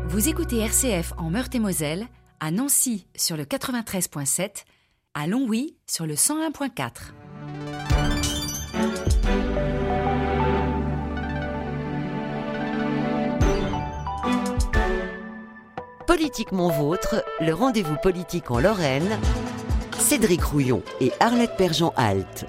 Vous écoutez RCF en Meurthe-et-Moselle, à Nancy sur le 93.7, à Longwy sur le 101.4. Politiquement vôtre, le rendez-vous politique en Lorraine, Cédric Rouillon et Arlette Perjean-Alt.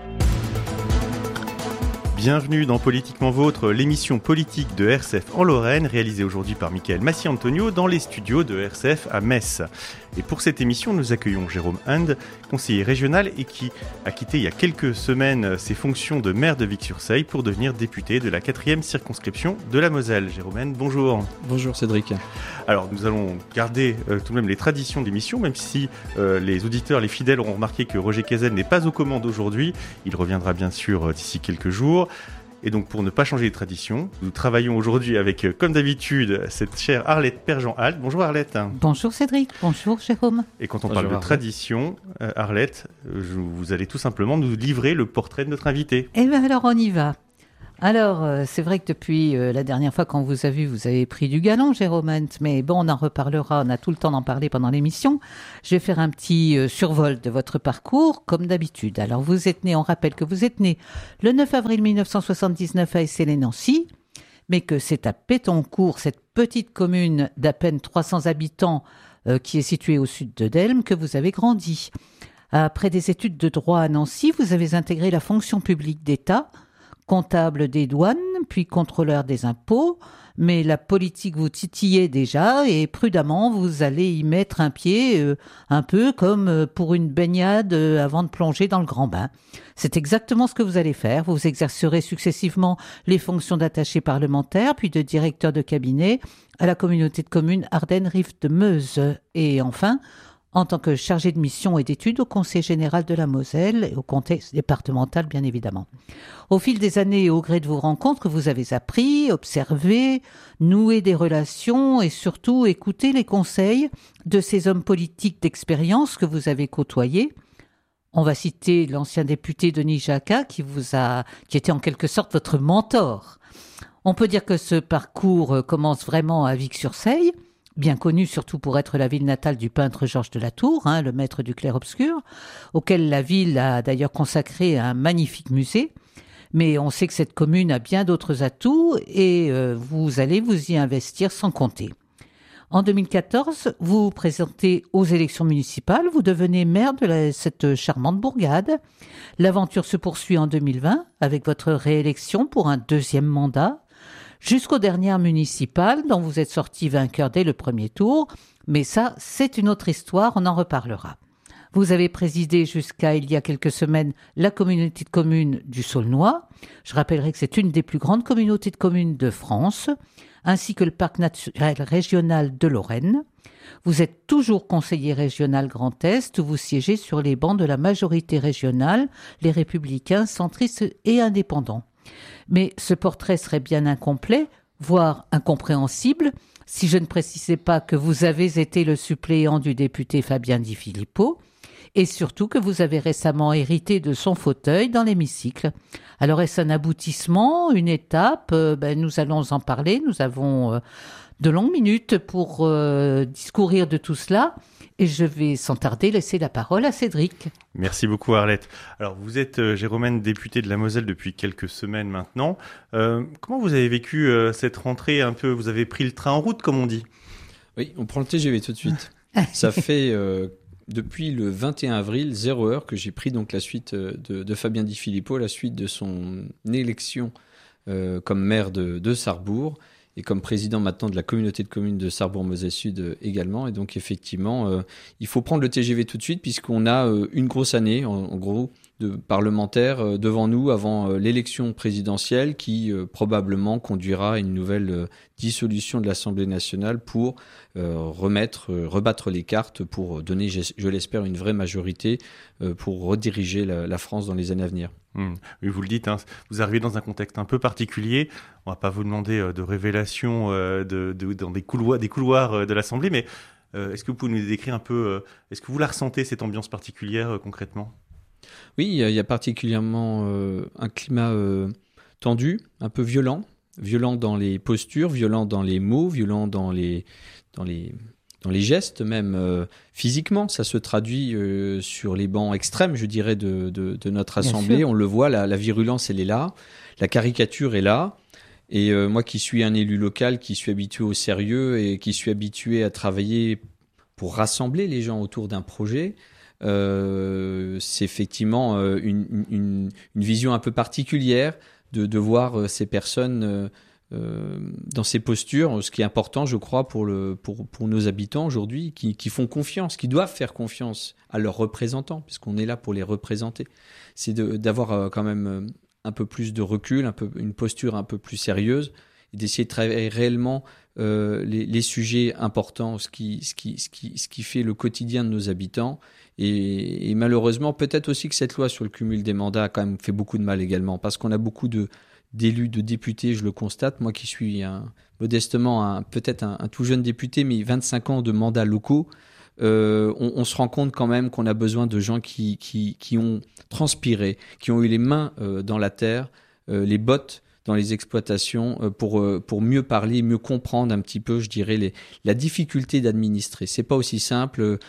Bienvenue dans Politiquement Vôtre, l'émission politique de RCF en Lorraine, réalisée aujourd'hui par Michael Massi-Antonio dans les studios de RCF à Metz. Et pour cette émission, nous accueillons Jérôme Hand, conseiller régional et qui a quitté il y a quelques semaines ses fonctions de maire de Vic-sur-Seille pour devenir député de la 4e circonscription de la Moselle. Jérôme Hand, bonjour. Bonjour Cédric. Alors nous allons garder tout de même les traditions de l'émission, même si les auditeurs, les fidèles auront remarqué que Roger Cazel n'est pas aux commandes aujourd'hui. Il reviendra bien sûr d'ici quelques jours. Et donc, pour ne pas changer les traditions, nous travaillons aujourd'hui avec, comme d'habitude, cette chère Arlette Perjean-Alt. Bonjour Arlette. Bonjour Cédric, bonjour Jérôme. Et quand on parle de tradition, Arlette, vous allez tout simplement nous livrer le portrait de notre invité. Eh bien alors on y va. Alors, c'est vrai que depuis la dernière fois qu'on vous a vu, vous avez pris du galon, Jérôme Hunt, mais bon, on en reparlera, on a tout le temps d'en parler pendant l'émission. Je vais faire un petit survol de votre parcours, comme d'habitude. Alors, vous êtes né, on rappelle que vous êtes né le 9 avril 1979 à Essey-les-Nancy, mais que c'est à Pétoncourt, cette petite commune d'à peine 300 habitants qui est située au sud de Delme, que vous avez grandi. Après des études de droit à Nancy, vous avez intégré la fonction publique d'État, comptable des douanes, puis contrôleur des impôts, mais la politique vous titillait déjà et prudemment vous allez y mettre un pied, un peu comme pour une baignade avant de plonger dans le grand bain. C'est exactement ce que vous allez faire. Vous exercerez successivement les fonctions d'attaché parlementaire, puis de directeur de cabinet à la communauté de communes Ardennes-Rive-de-Meuse. Et enfin, en tant que chargé de mission et d'études au Conseil général de la Moselle et au Conseil départemental, bien évidemment. Au fil des années et au gré de vos rencontres, vous avez appris, observé, noué des relations et surtout écouté les conseils de ces hommes politiques d'expérience que vous avez côtoyés. On va citer l'ancien député Denis Jacquat qui était en quelque sorte votre mentor. On peut dire que ce parcours commence vraiment à Vic-sur-Seille, bien connu surtout pour être la ville natale du peintre Georges de la Tour, le maître du clair-obscur, auquel la ville a d'ailleurs consacré un magnifique musée. Mais on sait que cette commune a bien d'autres atouts et vous allez vous y investir sans compter. En 2014, vous vous présentez aux élections municipales, vous devenez maire de cette charmante bourgade. L'aventure se poursuit en 2020 avec votre réélection pour un deuxième mandat, jusqu'aux dernières municipales dont vous êtes sorti vainqueur dès le premier tour. Mais ça, c'est une autre histoire, on en reparlera. Vous avez présidé jusqu'à il y a quelques semaines la communauté de communes du Saulnois. Je rappellerai que c'est une des plus grandes communautés de communes de France, ainsi que le parc naturel régional de Lorraine. Vous êtes toujours conseiller régional Grand Est, où vous siégez sur les bancs de la majorité régionale, les Républicains, centristes et indépendants. Mais ce portrait serait bien incomplet, voire incompréhensible, si je ne précisais pas que vous avez été le suppléant du député Fabien Di Filippo et surtout que vous avez récemment hérité de son fauteuil dans l'hémicycle. Alors est-ce un aboutissement, une étape ? Nous allons en parler, nous avons de longues minutes pour discourir de tout cela. Et je vais sans tarder laisser la parole à Cédric. Merci beaucoup Arlette. Alors vous êtes Jérôme Hand, député de la Moselle depuis quelques semaines maintenant. Comment vous avez vécu cette rentrée un peu ? Vous avez pris le train en route comme on dit ? Oui, on prend le TGV tout de suite. Ça fait depuis le 21 avril, 0 heure, que j'ai pris donc la suite de Fabien Di Filippo, la suite de son élection comme maire de Sarrebourg. Et comme président maintenant de la communauté de communes de Sarrebourg-Moselle Sud également. Et donc effectivement, il faut prendre le TGV tout de suite puisqu'on a une grosse année, en gros, de parlementaires devant nous avant l'élection présidentielle qui probablement conduira à une nouvelle dissolution de l'Assemblée nationale pour rebattre les cartes pour donner, je l'espère, une vraie majorité pour rediriger la France dans les années à venir. Oui, vous le dites, vous arrivez dans un contexte un peu particulier. On ne va pas vous demander de révélations dans des couloirs de l'Assemblée, mais est-ce que vous pouvez nous décrire un peu, est-ce que vous la ressentez, cette ambiance particulière concrètement ? Oui, il y a particulièrement un climat tendu, un peu violent, violent dans les postures, violent dans les mots, violent dans les gestes, même physiquement. Ça se traduit sur les bancs extrêmes, je dirais, de notre assemblée. On le voit, la virulence, elle est là, la caricature est là. Et moi qui suis un élu local, qui suis habitué au sérieux et qui suis habitué à travailler pour rassembler les gens autour d'un projet, c'est effectivement une vision un peu particulière de voir ces personnes dans ces postures. Ce qui est important, je crois, pour nos habitants aujourd'hui, qui font confiance, qui doivent faire confiance à leurs représentants, puisqu'on est là pour les représenter. C'est d'avoir quand même un peu plus de recul, une posture un peu plus sérieuse, et d'essayer de travailler réellement les sujets importants, ce qui fait le quotidien de nos habitants. Et malheureusement, peut-être aussi que cette loi sur le cumul des mandats a quand même fait beaucoup de mal également, parce qu'on a beaucoup d'élus, de députés, je le constate, moi qui suis modestement peut-être un tout jeune député, mais 25 ans de mandats locaux, on se rend compte quand même qu'on a besoin de gens qui ont transpiré, qui ont eu les mains dans la terre, les bottes dans les exploitations, pour mieux parler, mieux comprendre un petit peu, je dirais, la difficulté d'administrer. C'est pas aussi simple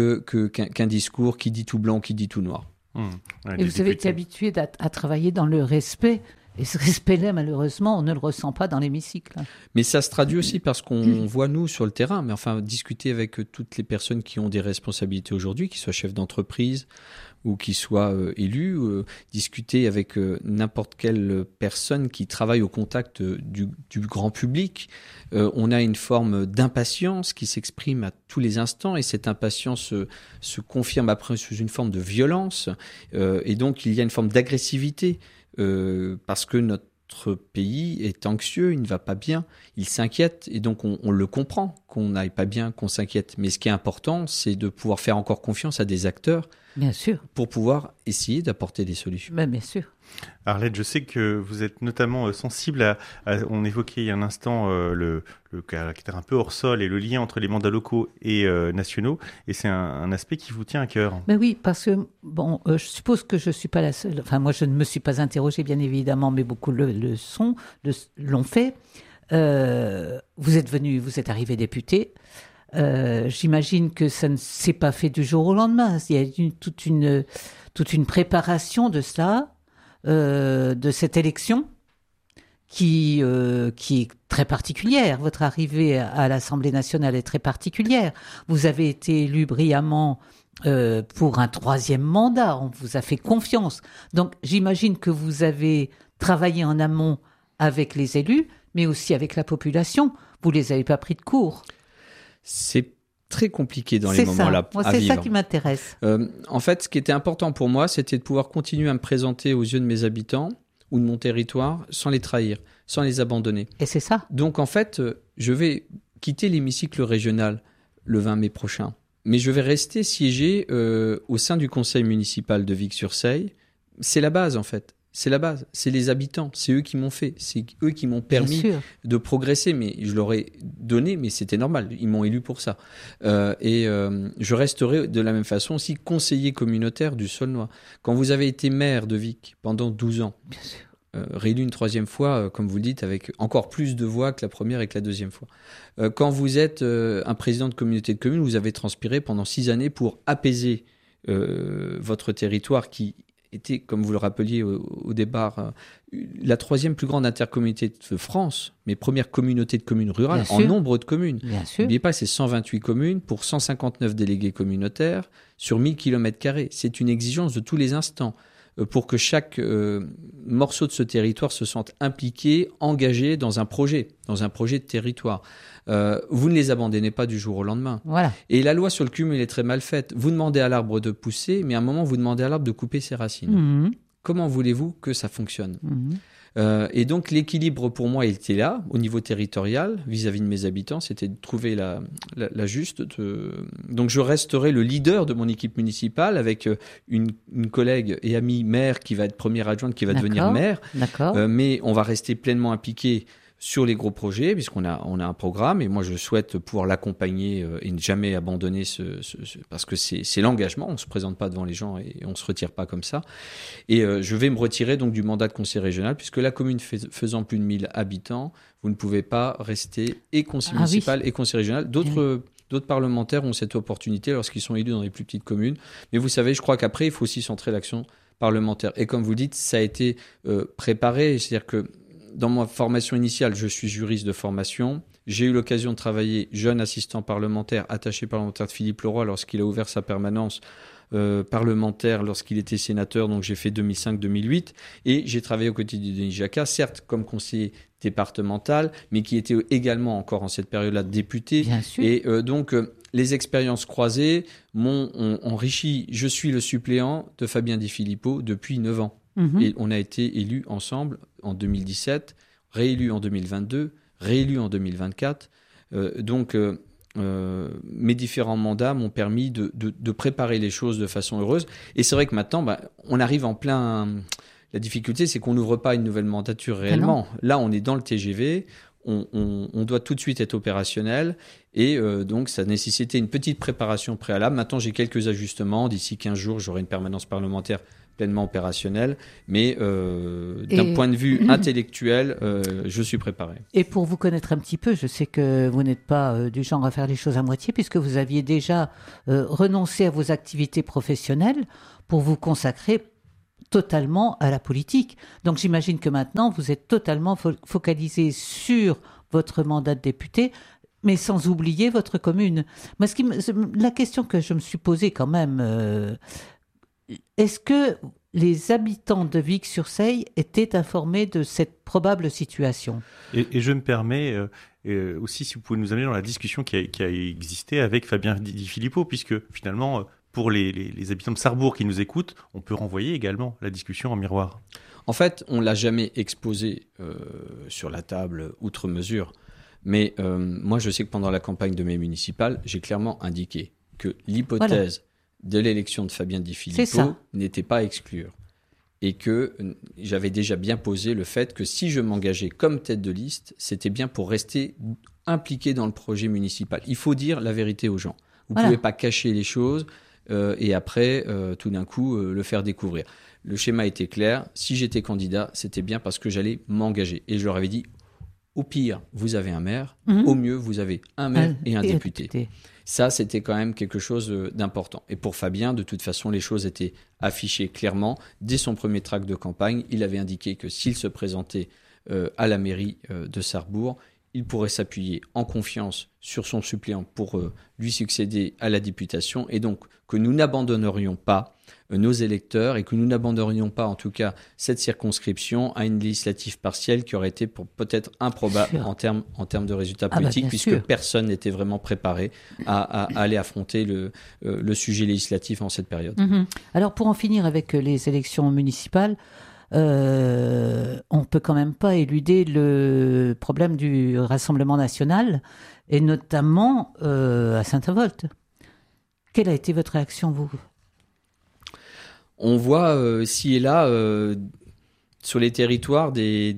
qu'un discours qui dit tout blanc, qui dit tout noir. Et vous avez été habitué à travailler dans le respect. Et ce respect-là, malheureusement, on ne le ressent pas dans l'hémicycle. Mais ça se traduit aussi parce qu'on voit, nous, sur le terrain, mais enfin, discuter avec toutes les personnes qui ont des responsabilités aujourd'hui, qu'ils soient chefs d'entreprise ou qu'ils soient élus, discuter avec n'importe quelle personne qui travaille au contact du grand public. On a une forme d'impatience qui s'exprime à tous les instants, et cette impatience se confirme après sous une forme de violence. Et donc, il y a une forme d'agressivité. Parce que notre pays est anxieux, il ne va pas bien, il s'inquiète, et donc on le comprend qu'on n'aille pas bien, qu'on s'inquiète. Mais ce qui est important, c'est de pouvoir faire encore confiance à des acteurs, bien sûr, pour pouvoir essayer d'apporter des solutions. Bien sûr. Arlette, je sais que vous êtes notamment sensible on évoquait il y a un instant le caractère un peu hors sol et le lien entre les mandats locaux et nationaux, et c'est un aspect qui vous tient à cœur. Ben oui, parce que, je suppose que je ne suis pas la seule, enfin moi je ne me suis pas interrogée bien évidemment, mais beaucoup l'ont fait. Vous êtes arrivé député. J'imagine que ça ne s'est pas fait du jour au lendemain. Il y a toute une préparation de cela, de cette élection qui est très particulière. Votre arrivée à l'Assemblée nationale est très particulière. Vous avez été élu brillamment pour un 3e mandat. On vous a fait confiance. Donc j'imagine que vous avez travaillé en amont avec les élus, mais aussi avec la population. Vous les avez pas pris de court. C'est très compliqué dans les moments-là à vivre. C'est ça qui m'intéresse. En fait, ce qui était important pour moi, c'était de pouvoir continuer à me présenter aux yeux de mes habitants ou de mon territoire sans les trahir, sans les abandonner. Et c'est ça. Donc en fait, je vais quitter l'hémicycle régional le 20 mai prochain, mais je vais rester siéger au sein du conseil municipal de Vic-sur-Seille. C'est la base en fait. C'est la base, c'est les habitants, c'est eux qui m'ont fait, c'est eux qui m'ont permis de progresser, mais je leur ai donné, mais c'était normal, ils m'ont élu pour ça. Je resterai de la même façon aussi conseiller communautaire du Saulnois. Quand vous avez été maire de Vic pendant 12 ans, réélu une 3e fois, comme vous le dites, avec encore plus de voix que la première et que la 2e fois. Quand vous êtes un président de communauté de communes, vous avez transpiré pendant 6 années pour apaiser votre territoire qui était, comme vous le rappeliez au départ, la 3e plus grande intercommunauté de France, mais première communauté de communes rurales en nombre de communes. N'oubliez pas, c'est 128 communes pour 159 délégués communautaires sur 1000 km². C'est une exigence de tous les instants pour que chaque morceau de ce territoire se sente impliqué, engagé dans un projet de territoire. Vous ne les abandonnez pas du jour au lendemain. Voilà. Et la loi sur le cumul est très mal faite. Vous demandez à l'arbre de pousser, mais à un moment, vous demandez à l'arbre de couper ses racines. Mmh. Comment voulez-vous que ça fonctionne ? Et donc, l'équilibre, pour moi, il était là, au niveau territorial, vis-à-vis de mes habitants. C'était de trouver la juste. Donc, je resterai le leader de mon équipe municipale avec une collègue et amie maire qui va être première adjointe, qui va devenir maire. D'accord. Mais on va rester pleinement impliqué sur les gros projets, puisqu'on a un programme, et moi je souhaite pouvoir l'accompagner et ne jamais abandonner parce que c'est l'engagement, on ne se présente pas devant les gens et on ne se retire pas comme ça. Et je vais me retirer donc du mandat de conseiller régional, puisque la commune faisant plus de 1000 habitants, vous ne pouvez pas rester et conseiller municipal et conseiller régional. D'autres parlementaires ont cette opportunité lorsqu'ils sont élus dans les plus petites communes. Mais vous savez, je crois qu'après, il faut aussi centrer l'action parlementaire. Et comme vous dites, ça a été préparé, c'est-à-dire que dans ma formation initiale, je suis juriste de formation. J'ai eu l'occasion de travailler jeune assistant parlementaire, attaché parlementaire de Philippe Leroy lorsqu'il a ouvert sa permanence parlementaire lorsqu'il était sénateur. Donc j'ai fait 2005-2008 et j'ai travaillé aux côtés de Denis Jacquat, certes comme conseiller départemental, mais qui était également encore en cette période-là député. Bien sûr. Et donc les expériences croisées m'ont enrichi. Je suis le suppléant de Fabien Di Filippo depuis 9 ans. Et on a été élus ensemble en 2017, réélus en 2022, réélus en 2024. Mes différents mandats m'ont permis de préparer les choses de façon heureuse. Et c'est vrai que maintenant, on arrive en plein... La difficulté, c'est qu'on n'ouvre pas une nouvelle mandature réellement. Là, on est dans le TGV, on doit tout de suite être opérationnel. Et donc, ça nécessitait une petite préparation préalable. Maintenant, j'ai quelques ajustements. D'ici 15 jours, j'aurai une permanence parlementaire pleinement opérationnelle, mais d'un point de vue intellectuel, je suis préparé. Et pour vous connaître un petit peu, je sais que vous n'êtes pas du genre à faire les choses à moitié, puisque vous aviez déjà renoncé à vos activités professionnelles pour vous consacrer totalement à la politique. Donc j'imagine que maintenant, vous êtes totalement focalisé sur votre mandat de député, mais sans oublier votre commune. Moi, la question que je me suis posée quand même... Est-ce que les habitants de Vic-sur-Seille étaient informés de cette probable situation ? Et je me permets aussi, si vous pouvez nous amener dans la discussion qui a existé avec Fabien Di Filippo, puisque finalement, pour les habitants de Sarrebourg qui nous écoutent, on peut renvoyer également la discussion en miroir. En fait, on ne l'a jamais exposé sur la table outre mesure. Mais moi, je sais que pendant la campagne de mai municipale, j'ai clairement indiqué que l'hypothèse de l'élection de Fabien Di Filippo n'était pas à exclure. Et que j'avais déjà bien posé le fait que si je m'engageais comme tête de liste, c'était bien pour rester impliqué dans le projet municipal. Il faut dire la vérité aux gens. Vous ne pouvez pas cacher les choses et après, tout d'un coup, le faire découvrir. Le schéma était clair. Si j'étais candidat, c'était bien parce que j'allais m'engager. Et je leur avais dit, au pire, vous avez un maire. Au mieux, vous avez un maire et un député. Ça, c'était quand même quelque chose d'important. Et pour Fabien, de toute façon, les choses étaient affichées clairement. Dès son premier tract de campagne, il avait indiqué que s'il se présentait à la mairie de Sarrebourg, il pourrait s'appuyer en confiance sur son suppléant pour lui succéder à la députation. Et donc, que nous n'abandonnerions pas nos électeurs et que nous n'abandonnerions pas, en tout cas, cette circonscription à une législative partielle qui aurait été peut-être improbable en termes de résultats politiques, puisque personne n'était vraiment préparé à aller affronter le sujet législatif en cette période. Alors, pour en finir avec les élections municipales, on ne peut quand même pas éluder le problème du Rassemblement national, et notamment à Saint-Avold. Quelle a été votre réaction, vous ? On voit ci et là sur les territoires des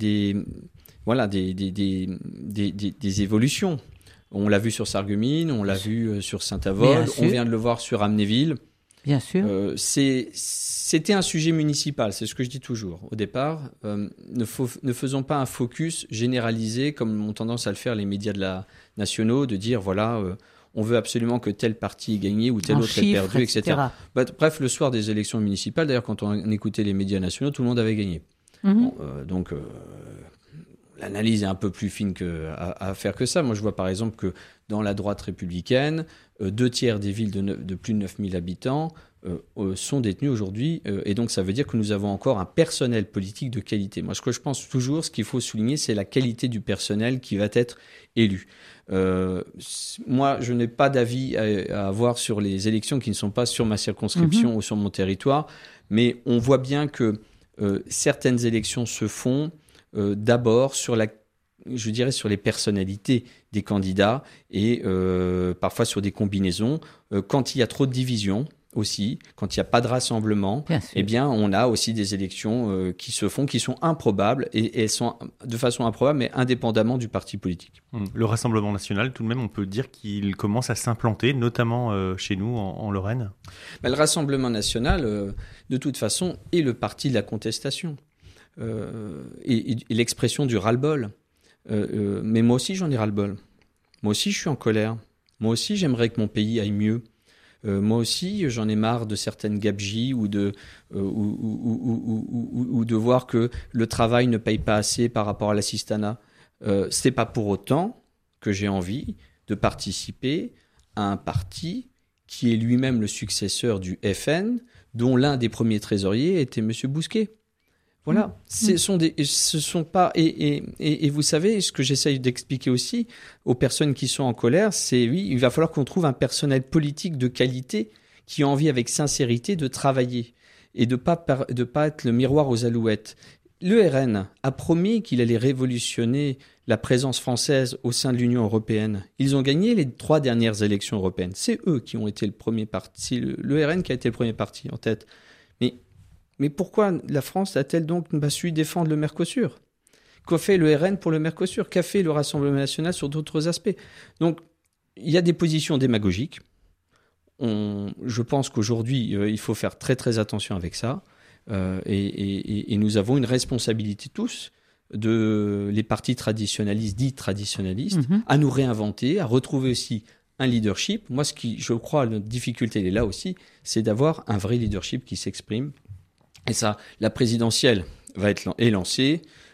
évolutions. On l'a vu sur Sarreguemines, on l'a vu sur Saint-Avold, on vient de le voir sur Amnéville. Bien sûr. C'était un sujet municipal, c'est ce que je dis toujours. Au départ, ne faisons pas un focus généralisé comme ont tendance à le faire les médias nationaux, de dire on veut absolument que tel parti ait gagné ou tel autre ait perdu, etc. Bref, le soir des élections municipales, d'ailleurs, quand on écoutait les médias nationaux, tout le monde avait gagné. Donc, l'analyse est un peu plus fine à faire que ça. Moi, je vois par exemple que dans la droite républicaine, 2/3 des villes de plus de 9000 habitants sont détenues aujourd'hui. Et donc, ça veut dire que nous avons encore un personnel politique de qualité. Moi, ce que je pense toujours, ce qu'il faut souligner, c'est la qualité du personnel qui va être élu. Moi, je n'ai pas d'avis à avoir sur les élections qui ne sont pas sur ma circonscription ou sur mon territoire, mais on voit bien que certaines élections se font d'abord sur les personnalités des candidats et parfois sur des combinaisons. Quand il y a trop de divisions, aussi, quand il n'y a pas de rassemblement, eh bien, on a aussi des élections qui se font, qui sont improbables, et elles sont de façon improbable, mais indépendamment du parti politique. Le Rassemblement national, tout de même, on peut dire qu'il commence à s'implanter, notamment chez nous, en Lorraine. Le Rassemblement national, de toute façon, est le parti de la contestation et l'expression du ras-le-bol. Mais moi aussi, j'en ai ras-le-bol. Moi aussi, je suis en colère. Moi aussi, j'aimerais que mon pays aille mieux. Moi aussi, j'en ai marre de certaines gabegies ou de voir que le travail ne paye pas assez par rapport à l'assistanat. C'est pas pour autant que j'ai envie de participer à un parti qui est lui-même le successeur du FN, dont l'un des premiers trésoriers était M. Bousquet. Voilà, ce sont pas et vous savez ce que j'essaye d'expliquer aussi aux personnes qui sont en colère, c'est oui, il va falloir qu'on trouve un personnel politique de qualité qui a envie avec sincérité de travailler et de pas être le miroir aux alouettes. Le RN a promis qu'il allait révolutionner la présence française au sein de l'Union européenne. Ils ont gagné les 3 dernières élections européennes. C'est eux qui ont été le premier parti, le RN qui a été le premier parti en tête. Mais pourquoi la France a-t-elle donc su défendre le Mercosur ? Qu'a fait le RN pour le Mercosur ? Qu'a fait le Rassemblement national sur d'autres aspects ? Donc, il y a des positions démagogiques. Je pense qu'aujourd'hui, il faut faire très très attention avec ça. Et nous avons une responsabilité tous, les partis traditionnalistes, dits traditionnalistes, à nous réinventer, à retrouver aussi un leadership. Moi, je crois, notre difficulté elle est là aussi, c'est d'avoir un vrai leadership qui s'exprime. Et ça, la présidentielle est lancée.